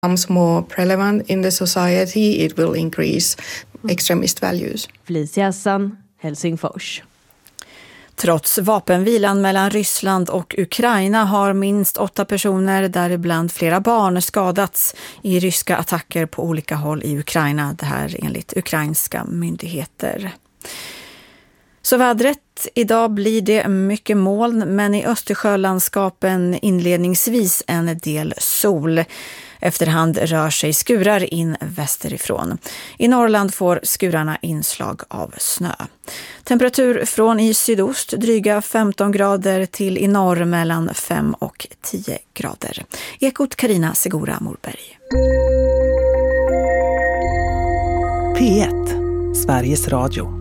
becomes more prevalent in the society, it will increase extremist values. Felicia Hassan, Helsingfors. Trots vapenvilan mellan Ryssland och Ukraina har minst 8 personer, däribland flera barn, skadats i ryska attacker på olika håll i Ukraina. Det här enligt ukrainska myndigheter. Så vädret, idag blir det mycket moln, men i Östersjölandskapen inledningsvis en del sol. Efterhand rör sig skurar in västerifrån. I Norrland får skurarna inslag av snö. Temperatur från i sydost dryga 15 grader till i norr mellan 5 och 10 grader. Ekot Carina Segura Morberg. P1, Sveriges Radio.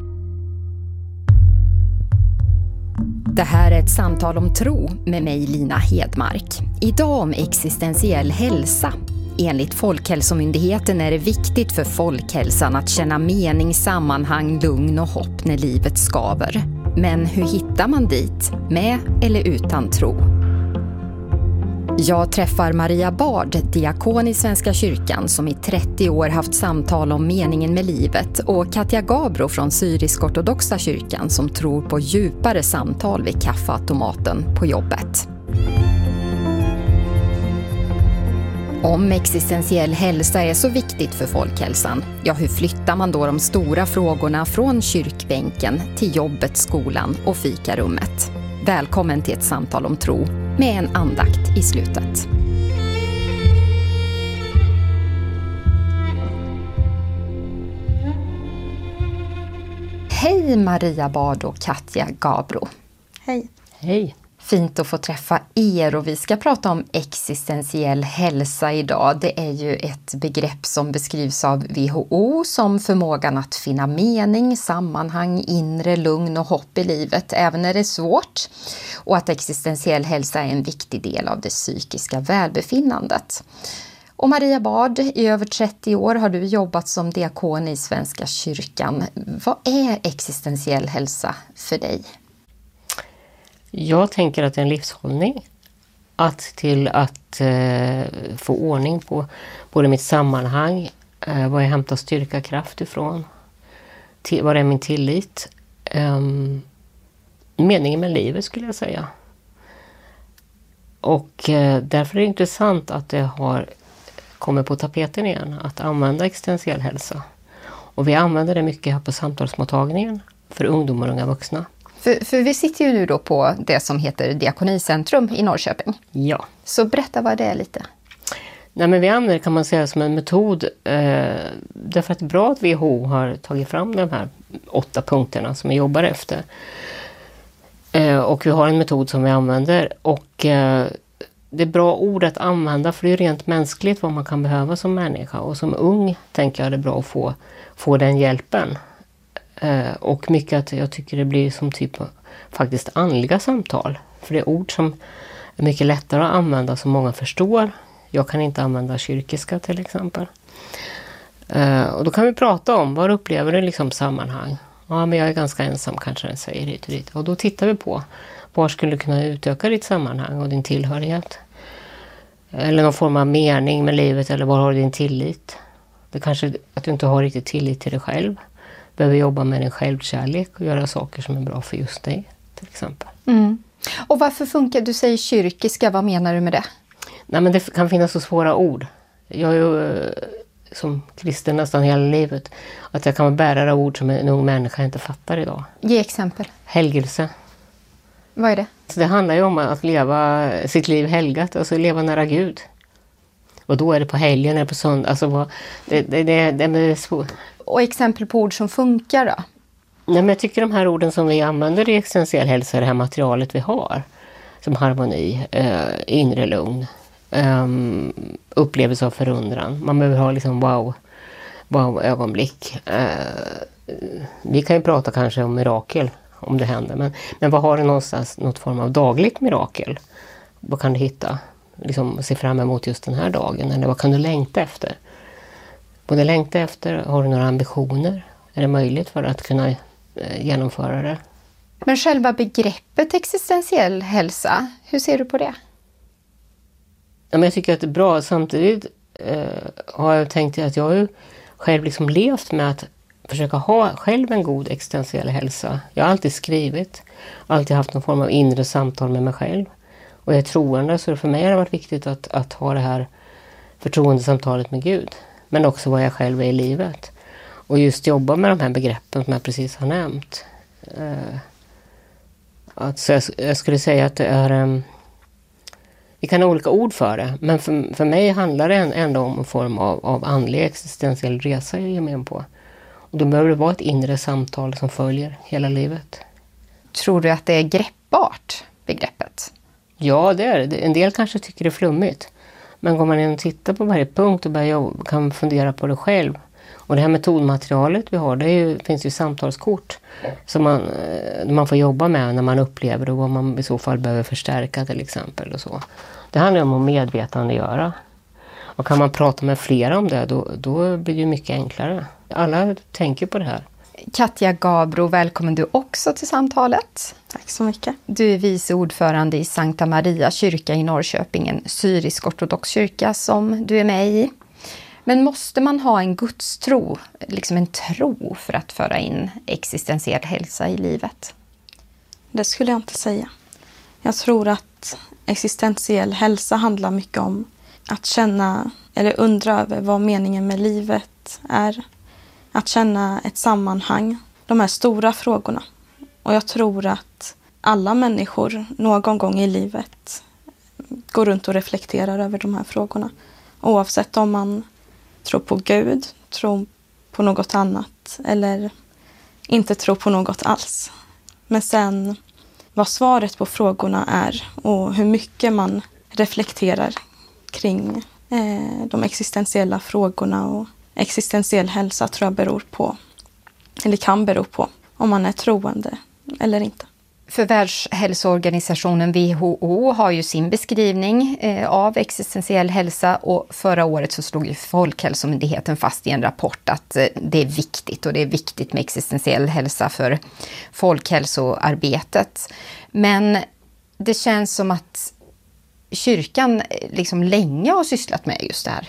Det här är ett samtal om tro med mig, Lina Hedmark. Idag om existentiell hälsa. Enligt Folkhälsomyndigheten är det viktigt för folkhälsan att känna mening, sammanhang, lugn och hopp när livet skaver. Men hur hittar man dit? Med eller utan tro? Jag träffar Maria Bard, diakon i Svenska kyrkan, som i 30 år haft samtal om meningen med livet, och Katja Gabro från Syrisk-ortodoxa kyrkan som tror på djupare samtal vid kaffeautomaten på jobbet. Om existentiell hälsa är så viktigt för folkhälsan, ja, hur flyttar man då de stora frågorna från kyrkbänken till jobbet, skolan och fikarummet? Välkommen till ett samtal om tro med en andakt i slutet. Hej Maria Bard och Katja Gabro. Hej. Hej. Fint att få träffa er, och vi ska prata om existentiell hälsa idag. Det är ju ett begrepp som beskrivs av WHO som förmågan att finna mening, sammanhang, inre lugn och hopp i livet, även när det är svårt. Och att existentiell hälsa är en viktig del av det psykiska välbefinnandet. Och Maria Bard, i över 30 år har du jobbat som diakon i Svenska kyrkan. Vad är existentiell hälsa för dig? Jag tänker att det är en livshållning. Att få ordning på både mitt sammanhang, var jag hämtar styrka, kraft ifrån, var är min tillit, meningen med livet skulle jag säga. Och därför är det intressant att det har kommit på tapeten igen att använda existentiell hälsa. Och vi använder det mycket här på samtalsmottagningen för ungdomar och unga vuxna. För vi sitter ju nu då på det som heter Diakonicentrum i Norrköping. Ja. Så berätta vad det är lite. Nej, men vi använder, kan man säga, som en metod. Därför att det är bra att WHO har tagit fram de här 8 punkterna som vi jobbar efter. Och vi har en metod som vi använder. Och det är bra ord att använda, för det är rent mänskligt vad man kan behöva som människa. Och som ung tänker jag det är bra att få den hjälpen. Och mycket att jag tycker det blir som typ faktiskt andliga samtal. För det är ord som är mycket lättare att använda som många förstår. Jag kan inte använda kyrkiska till exempel. Och då kan vi prata om vad upplever du liksom sammanhang. Ja, men jag är ganska ensam kanske den säger hit och dit. Och då tittar vi på var skulle du kunna utöka ditt sammanhang och din tillhörighet. Eller någon form av mening med livet, eller var har du din tillit. Det kanske att du inte har riktigt tillit till dig själv. Behöver jobba med din självkärlek och göra saker som är bra för just dig, till exempel. Mm. Och varför funkar, du säger kyrkiska, vad menar du med det? Nej, men det kan finnas så svåra ord. Jag är ju som kristen nästan hela livet. Att jag kan vara bärare av ord som en ung människa inte fattar idag. Ge exempel. Helgelse. Vad är det? Så det handlar ju om att leva sitt liv helgat, alltså leva nära Gud. Och då är det på helgen eller på söndag. Alltså det är svårt. Och exempel på ord som funkar då? Nej, men jag tycker de här orden som vi använder i existentiell hälsa, det här materialet vi har. Som harmoni, inre lugn, upplevelse av förundran. Man behöver ha liksom wow-ögonblick. Vi kan ju prata kanske om mirakel, om det händer. Men vad har du någonstans, något form av dagligt mirakel? Vad kan du hitta? Liksom se fram emot just den här dagen? Eller vad kan du längta efter? Både längta efter, har du några ambitioner? Är det möjligt för att kunna genomföra det? Men själva begreppet existentiell hälsa, hur ser du på det? Ja, men jag tycker att det är bra. Samtidigt har jag tänkt att jag har ju själv liksom levt med att försöka ha själv en god existentiell hälsa. Jag har alltid skrivit, alltid haft någon form av inre samtal med mig själv. Och jag är troende, så för mig har det varit viktigt att ha det här förtroendesamtalet med Gud. Men också vad jag själv är i livet. Och just jobba med de här begreppen som jag precis har nämnt. Så jag skulle säga att det är... vi kan ha olika ord för det. Men för mig handlar det ändå om en form av andlig existentiell resa jag ger mig på. Och då behöver det vara ett inre samtal som följer hela livet. Tror du att det är greppbart, begreppet? Ja, det är det. En del kanske tycker det är flummigt. Men går man in och tittar på varje punkt och kan fundera på det själv. Och det här metodmaterialet vi har, finns ju samtalskort som man får jobba med när man upplever och vad man i så fall behöver förstärka till exempel. Och så. Det handlar om att medvetandegöra. Och kan man prata med flera om det, då blir det mycket enklare. Alla tänker på det här. Katja Gabro, välkommen du också till samtalet. Tack så mycket. Du är vice ordförande i Sankta Maria kyrka i Norrköping, en syrisk-ortodox kyrka som du är med i. Men måste man ha en gudstro, liksom en tro för att föra in existentiell hälsa i livet? Det skulle jag inte säga. Jag tror att existentiell hälsa handlar mycket om att känna eller undra över vad meningen med livet är. Att känna ett sammanhang, de här stora frågorna. Och jag tror att alla människor någon gång i livet går runt och reflekterar över de här frågorna. Oavsett om man tror på Gud, tror på något annat eller inte tror på något alls. Men sen vad svaret på frågorna är och hur mycket man reflekterar kring de existentiella frågorna och existentiell hälsa tror jag beror på, eller kan bero på, om man är troende eller inte. För Världshälsoorganisationen WHO har ju sin beskrivning av existentiell hälsa och förra året så slog ju Folkhälsomyndigheten fast i en rapport att det är viktigt och det är viktigt med existentiell hälsa för folkhälsoarbetet. Men det känns som att kyrkan liksom länge har sysslat med just det här.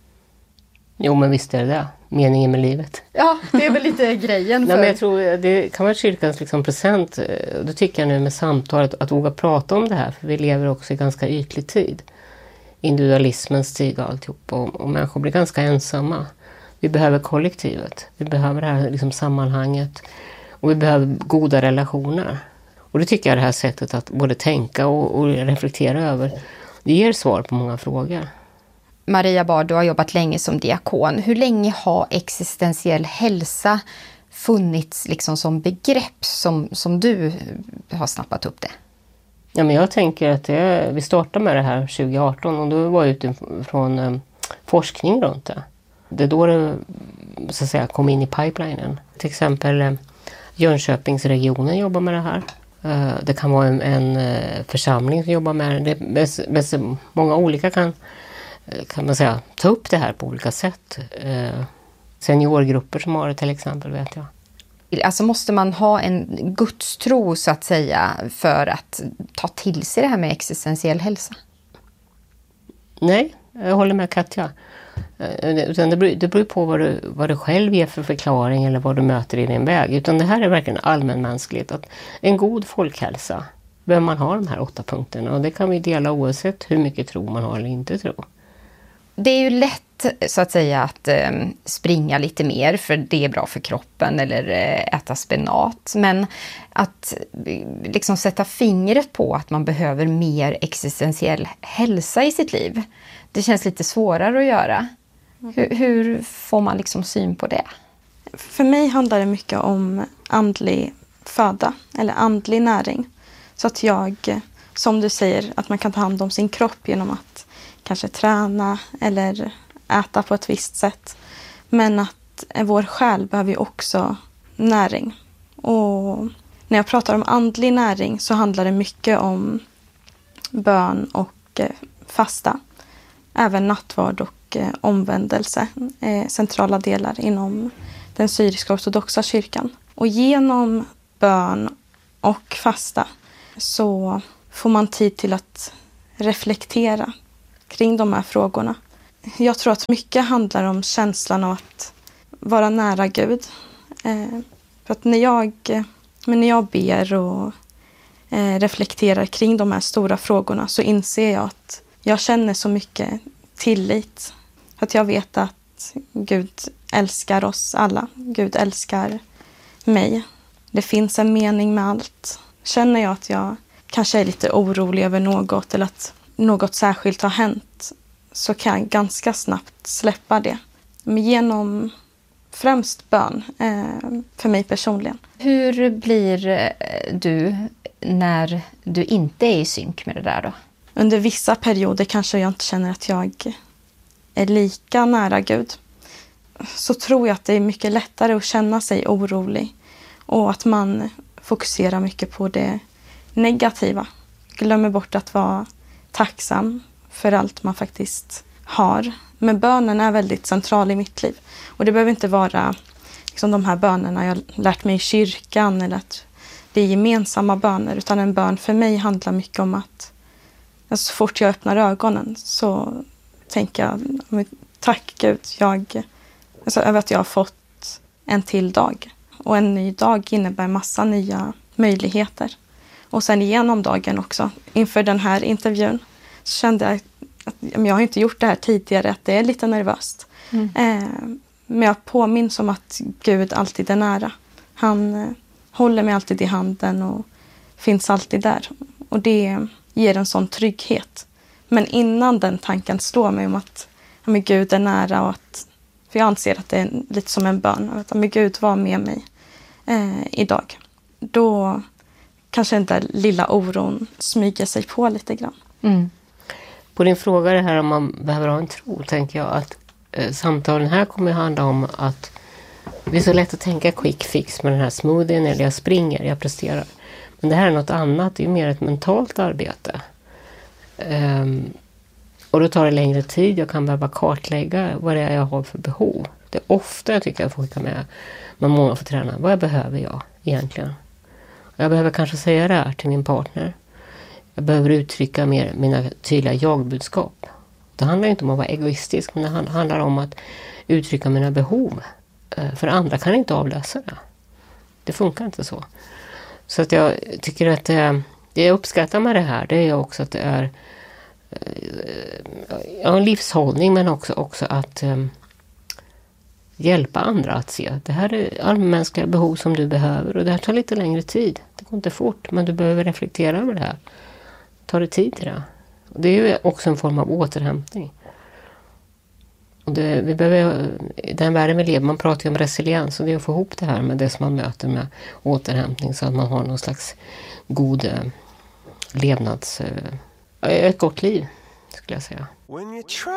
Jo, men visst är det. Meningen med livet. Ja, det är väl lite grejen. Nej, men jag tror det kan vara kyrkans liksom present. Då tycker jag nu med samtalet att våga prata om det här. För vi lever också i ganska ytlig tid. Individualismens tid och alltihop. Och människor blir ganska ensamma. Vi behöver kollektivet. Vi behöver det här liksom sammanhanget. Och vi behöver goda relationer. Och det tycker jag det här sättet att både tänka och reflektera över. Det ger svar på många frågor. Maria Bard, du har jobbat länge som diakon. Hur länge har existentiell hälsa funnits liksom som begrepp som du har snappat upp det? Ja, men jag tänker att vi startade med det här 2018 och då var jag utifrån forskning runt det. Det är då det så att säga, kom in i pipelinen. Till exempel Jönköpingsregionen jobbar med det här. Det kan vara en församling som jobbar med det. Många olika kan man säga, ta upp det här på olika sätt. Seniorgrupper som har det till exempel, vet jag. Alltså måste man ha en gudstro så att säga för att ta till sig det här med existentiell hälsa? Nej, jag håller med Katja. Utan det beror på vad du själv ger för förklaring eller vad du möter i din väg. Utan det här är verkligen allmänmänskligt. Att en god folkhälsa behöver man ha de här 8 punkterna. Och det kan vi dela oavsett hur mycket tro man har eller inte tro. Det är ju lätt så att säga att springa lite mer för det är bra för kroppen eller äta spenat. Men att liksom sätta fingret på att man behöver mer existentiell hälsa i sitt liv. Det känns lite svårare att göra. Hur får man liksom syn på det? För mig handlar det mycket om andlig föda eller andlig näring. Så att jag, som du säger, att man kan ta hand om sin kropp genom att kanske träna eller äta på ett visst sätt. Men att vår själ behöver ju också näring. Och när jag pratar om andlig näring så handlar det mycket om bön och fasta. Även nattvard och omvändelse. Centrala delar inom den syriska ortodoxa kyrkan. Och genom bön och fasta så får man tid till att reflektera kring de här frågorna. Jag tror att mycket handlar om känslan av att vara nära Gud. För att när jag ber och reflekterar kring de här stora frågorna så inser jag att jag känner så mycket tillit. För att jag vet att Gud älskar oss alla. Gud älskar mig. Det finns en mening med allt. Känner jag att jag kanske är lite orolig över något eller att något särskilt har hänt så kan jag ganska snabbt släppa det. Men genom främst bön för mig personligen. Hur blir du när du inte är i synk med det där då? Under vissa perioder kanske jag inte känner att jag är lika nära Gud. Så tror jag att det är mycket lättare att känna sig orolig. Och att man fokuserar mycket på det negativa. Glömmer bort att vara tacksam för allt man faktiskt har. Men bönen är väldigt central i mitt liv. Och det behöver inte vara liksom de här bönerna jag lärt mig i kyrkan eller att det är gemensamma böner. Utan en bön för mig handlar mycket om att så fort jag öppnar ögonen så tänker jag tack Gud över att jag har fått en till dag. Och en ny dag innebär massa nya möjligheter. Och sen genom dagen också, inför den här intervjun, så kände jag att jag har inte gjort det här tidigare, att det är lite nervöst. Men jag påminns om att Gud alltid är nära. Han håller mig alltid i handen och finns alltid där. Och det ger en sån trygghet. Men innan den tanken slår mig om att Gud är nära och att, för jag anser att det är lite som en bön, att Gud var med mig idag. Då kanske den där lilla oron smyger sig på lite grann. Mm. På din fråga det här om man behöver ha en tro, tänker jag att samtalen här kommer att handla om att det är så lätt att tänka quick fix med den här smoothien eller jag springer, jag presterar. Men det här är något annat, det är mer ett mentalt arbete. Och då tar det längre tid, jag kan behöva kartlägga vad det är jag har för behov. Det är ofta jag tycker jag får skicka med många får träna. Vad behöver jag egentligen? Jag behöver kanske säga det här till min partner. Jag behöver uttrycka mer mina tydliga jag-budskap. Det handlar inte om att vara egoistisk, men det handlar om att uttrycka mina behov. För andra kan inte avläsa det. Det funkar inte så. Så att jag tycker att det jag uppskattar med det här, det är också att det är en livshållning, men också att hjälpa andra att se. Det här är allmänmänskliga behov som du behöver och det här tar lite längre tid. Det går inte fort, men du behöver reflektera över det här. Tar det tid till det? Och det är ju också en form av återhämtning. Och vi behöver, i den världen vi lever, man pratar ju om resiliens och det är att få ihop det här med det som man möter med återhämtning så att man har någon slags god levnads... ett gott liv, skulle jag säga.